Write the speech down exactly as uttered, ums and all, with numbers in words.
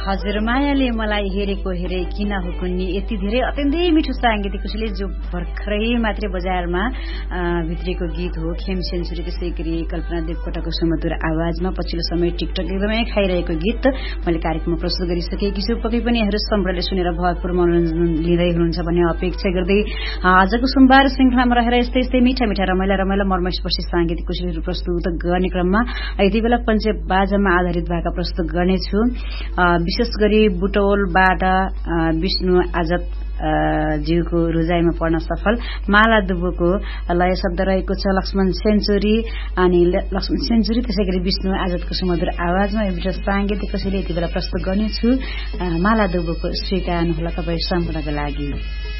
हजुर मायाले मलाई हेरेको हेरे किन हुकुन्नी यति धेरै अत्यन्तै मिठो साङ्गीतिक कुशली जो भर्खरै मात्रै बजारमा भित्रिएको गीत हो खेम सेन्चुरी त्यसै गरी कल्पना देवकोटाको सुमधुर आवाजमा पछिल्लो समय टिकटक एकदमै खाइरहेको गीत मैले कार्यक्रममा प्रस्तुत गरिसकेकी छु। पक्कै पनि यहाँहरू सम्पूर्णले सुनेर भरपूर मनोरञ्जन लिँदै हुनुहुन्छ भन्ने अपेक्षा गर्दै आजको सोमबार श्रृङ्खलामा रहेर यस्तै यस्तै मिठा मिठा रमाइला रमाइला मर्मस्पर्शी साङ्गीतिक कुशलीहरू प्रस्तुत गर्ने क्रममा यति बेला पञ्चे बाजामा आधारित भएका प्रस्तुत गर्नेछु। विशेष गरी बुटौलबाट विष्णु आजत ज्यूको रुजाइमा पर्न सफल माला दुबोको लय शब्द रहेको छ लक्ष्मण सेन्चुरी अनि लक्ष्मण सेन्चुरी त्यसै गरी विष्णु आजतको सुमधुर आवाजमा यो विशेष साङ्गीतिक कसैले यति बेला प्रस्तुत गर्नेछु। माला दुबोको स्वीकार होला तपाईँ सम्पूर्णको लागि।